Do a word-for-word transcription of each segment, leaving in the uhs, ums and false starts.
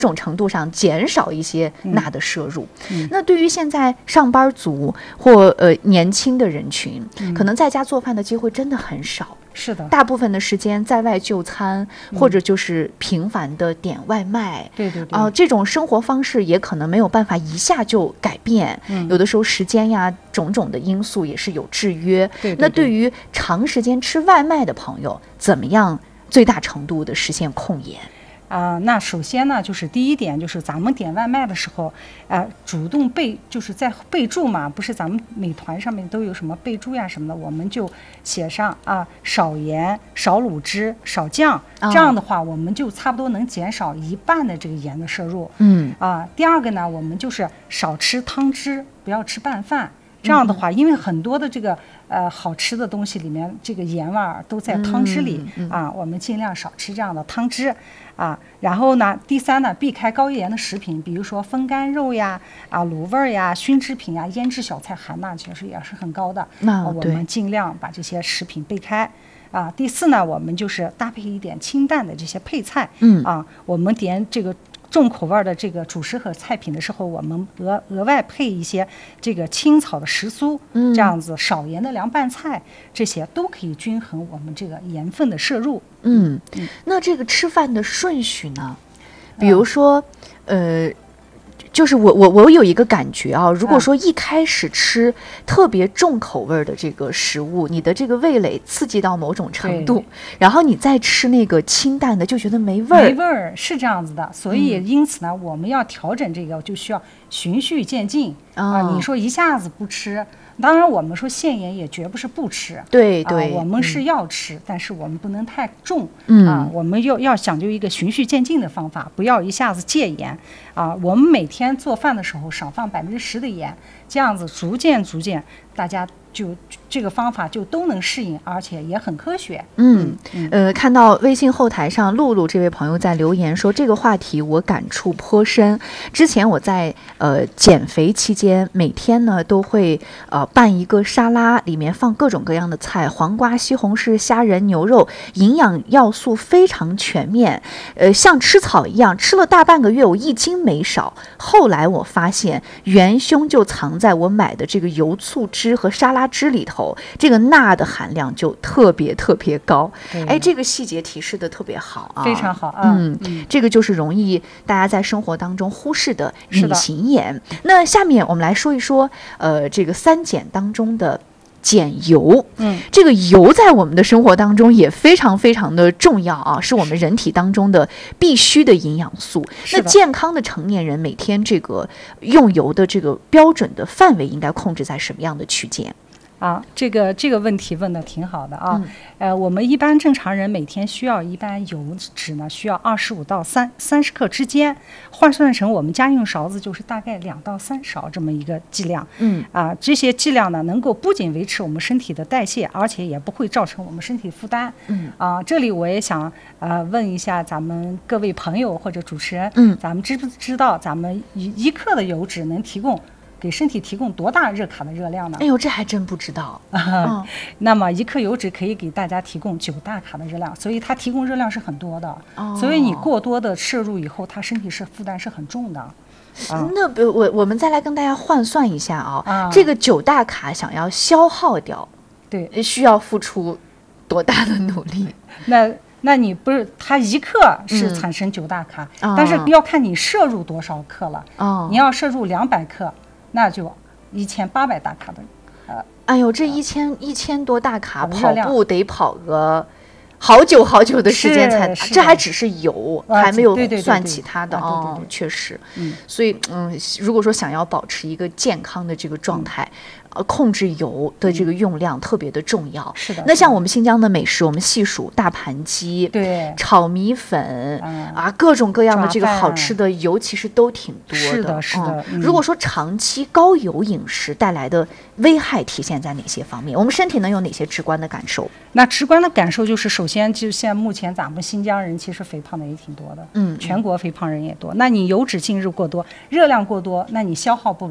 种程度上减少一些钠的摄入。 嗯嗯、 那对于现在上班族或呃年轻的人群， 嗯、 可能在家做饭的机会真的很少。 是的， 大部分的时间在外就餐，嗯、或者就是频繁的点外卖。 对对对。 啊、呃，这种生活方式也可能没有办法一下就改变。 嗯、 有的时候时间呀，种种的因素也是有制约。 对对对。 那对于长时间吃外卖的朋友，怎么样最大程度的实现控盐？ 啊、呃，那首先呢，就是第一点，就是咱们点外卖的时候，啊、呃，主动备，就是在备注嘛，不是咱们美团上面都有什么备注呀什么的，我们就写上啊，少盐、少卤汁、少酱， 哦、 这样的话，我们就差不多能减少一半的这个盐的摄入。 嗯， 啊，第二个呢，我们就是少吃汤汁，不要吃拌饭。这样的话，因为很多的这个呃好吃的东西里面，这个盐味儿都在汤汁里、 嗯嗯、 啊，我们尽量少吃这样的汤汁啊。然后呢，第三呢，避开高盐的食品，比如说风干肉呀、啊卤味儿呀、熏制品呀、腌制小菜，含钠其实也是很高的。 那、 啊、我们尽量把这些食品避开。啊，第四呢，我们就是搭配一点清淡的这些配菜。 嗯啊，我们点这个重口味的这个主食和菜品的时候，我们额额外配一些这个青草的时蔬， 嗯、 这样子少盐的凉拌菜，这些都可以均衡我们这个盐分的摄入。 嗯， 嗯那这个吃饭的顺序呢？比如说，嗯、呃。就是我我我有一个感觉啊，如果说一开始吃特别重口味的这个食物，你的这个味蕾刺激到某种程度，然后你再吃那个清淡的，就觉得没味儿。 没味儿是这样子的，所以因此呢，嗯、我们要调整这个，就需要循序渐进、 哦、 啊。你说一下子不吃。当然，我们说限盐也绝不是不吃， 对对、 啊，我们是要吃，嗯、但是我们不能太重， 嗯、 啊，我们要要讲究一个循序渐进的方法，不要一下子戒盐，啊，我们每天做饭的时候少放百分之十的盐，这样子逐渐逐渐，大家就这个方法就都能适应，而且也很科学。 嗯，嗯呃，看到微信后台上露露这位朋友在留言说，这个话题我感触颇深。之前我在呃减肥期间，每天呢都会呃拌一个沙拉，里面放各种各样的菜，黄瓜、西红柿、虾仁、牛肉，营养要素非常全面，呃，像吃草一样，吃了大半个月，我一斤没少。后来我发现元凶就藏在我买的这个油醋汁和沙拉汁里头，这个钠的含量就特别特别高。哎，这个细节提示的特别好啊， 非常好啊。 嗯，嗯这个就是容易大家在生活当中忽视的隐形盐。那下面我们来说一说，呃，这个三减当中的减油。 嗯， 这个油在我们的生活当中也非常非常的重要啊，是我们人体当中的必须的营养素。那健康的成年人每天这个用油的这个标准的范围应该控制在什么样的区间？ 啊，这个这个问题问的挺好的啊。 嗯、 呃，我们一般正常人每天需要一般油脂呢，需要二十五到三三十克之间，换算成我们家用勺子就是大概两到三勺这么一个剂量。 嗯， 啊，这些剂量呢，能够不仅维持我们身体的代谢，而且也不会造成我们身体负担。 嗯， 啊，这里我也想呃问一下咱们各位朋友或者主持人， 嗯， 咱们知不知道咱们一一克的油脂能提供给身体提供多大热卡的热量呢？ 哎呦，这还真不知道。 嗯、那么一克油脂可以给大家提供九大卡的热量，所以它提供热量是很多的。 哦、 所以你过多的摄入以后，它身体是负担是很重的。 啊、那我我们再来跟大家换算一下啊， 啊这个九大卡想要消耗掉， 对， 需要付出多大的努力？ 那那你不是它一克是产生九大卡、 嗯， 但是要看你摄入多少克了。 哦， 你要摄入两百克。那就一千八百大卡的，呃， 哎呦，这一千、呃、一千多大卡，跑步得跑个好久好久的时间才，这还只是油， 啊、 还没有对对对对算其他的哦。 确实， 嗯， 所以嗯，如果说想要保持一个健康的这个状态。嗯呃，控制油的这个用量特别的重要。 是的。 那像我们新疆的美食，我们细数大盘鸡， 对， 炒米粉、 嗯、 啊，各种各样的这个好吃的油其实都挺多的。 是的，是的。 嗯、如果说长期高油饮食带来的危害体现在哪些方面？我们身体能有哪些直观的感受？ 那直观的感受就是，首先就现在目前咱们新疆人其实肥胖的也挺多的， 嗯， 全国肥胖人也多。那你油脂进入过多，热量过多，那你消耗不完。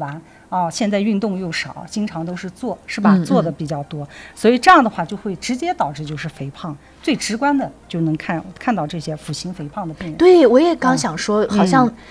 哦，现在运动又少，经常都是坐，是吧？ 嗯嗯坐的比较多，所以这样的话就会直接导致就是肥胖，最直观的就能看看到这些腹型肥胖的病人。 对，我也刚想说，好像